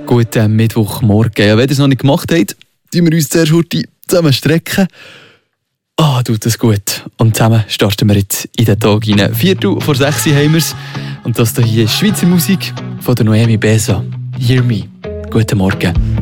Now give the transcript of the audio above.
Guten Mittwochmorgen. Ja, wenn ihr es noch nicht gemacht habt, tun wir uns zuerst heute zusammen strecken. Tut das gut. Und zusammen starten wir jetzt in den Tag rein. 5:45 haben wir es. Und das hier ist Schweizer Musik von der Noemi Besa. Hear Me. Guten Morgen.